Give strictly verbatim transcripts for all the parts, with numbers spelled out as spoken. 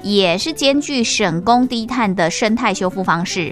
也是兼具省工低碳的生态修复方式。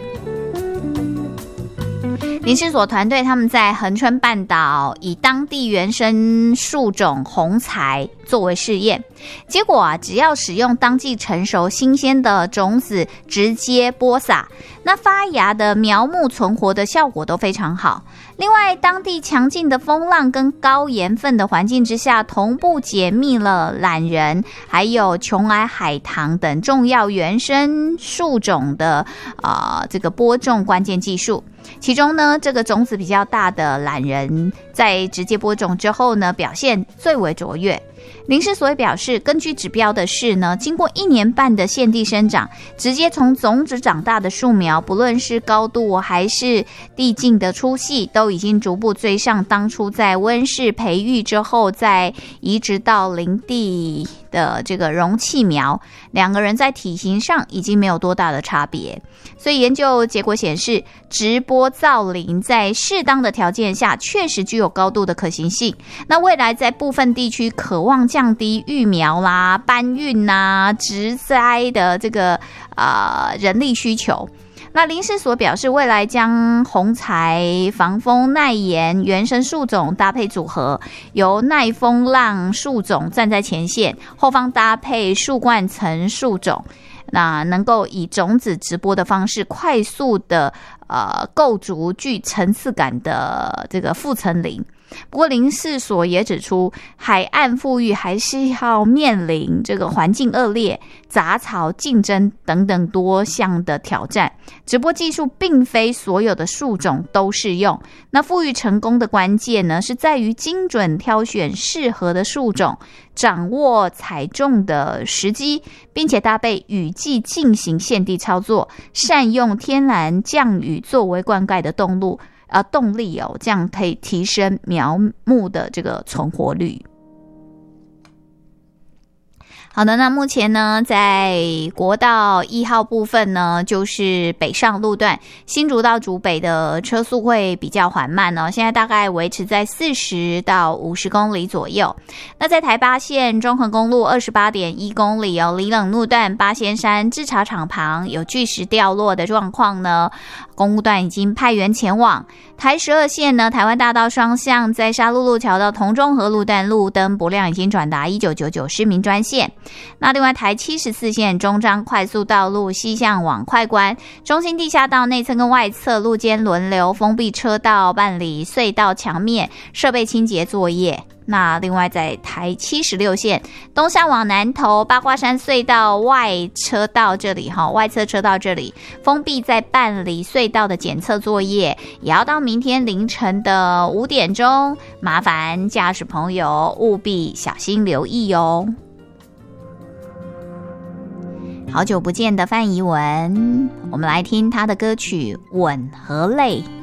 林试所团队他们在恒春半岛以当地原生树种红柴作为试验，结果啊，只要使用当季成熟新鲜的种子直接播撒，那发芽的苗木存活的效果都非常好。另外，当地强劲的风浪跟高盐分的环境之下，同步解密了懒人还有琼崖海棠等重要原生树种的呃这个播种关键技术。其中呢，这个种子比较大的懒人在直接播种之后呢，表现最为卓越。林试所也表示，根据指标的是呢，经过一年半的现地生长，直接从种子长大的树苗，不论是高度还是地径的粗细，都已经逐步追上当初在温室培育之后再移植到林地的这个容器苗，两个人在体型上已经没有多大的差别。所以研究结果显示，直播造林在适当的条件下确实具有高度的可行性。那未来在部分地区渴望降低育苗啦、搬运啦、植栽的这个呃人力需求。那林试所表示，未来将红柴防风耐盐原生树种搭配组合，由耐风浪树种站在前线，后方搭配树冠层树种，那能够以种子直播的方式快速的呃构筑具层次感的这个复层林。不过林试所也指出，海岸富裕还是要面临这个环境恶劣、杂草竞争等等多项的挑战。直播技术并非所有的树种都适用，那富裕成功的关键呢，是在于精准挑选适合的树种，掌握采种的时机，并且搭配雨季进行现地操作，善用天然降雨作为灌溉的动路呃，动力哦，这样可以提升苗木的这个存活率。好的，那目前呢，在国道一号部分呢，就是北上路段，新竹到竹北的车速会比较缓慢哦，现在大概维持在四十到五十公里左右。那在台八线中横公路二十八点一公里哦，里冷路段八仙山制茶厂旁有巨石掉落的状况呢，公务段已经派员前往。台十二线呢，台湾大道双向在沙鹿路桥到同中和路段路灯不亮，已经转达一九九九市民专线。那另外台七十四线中彰快速道路西向往快关，中心地下道内侧跟外侧路间轮流封闭车道，办理隧道墙面设备清洁作业。那另外在台七十六线东向往南投八卦山隧道外车道这里哈，外侧车道这里封闭，在办理隧道的检测作业，也要到明天凌晨的五点钟，麻烦驾驶朋友务必小心留意哦。好久不见的范怡文，我们来听她的歌曲《吻和泪》。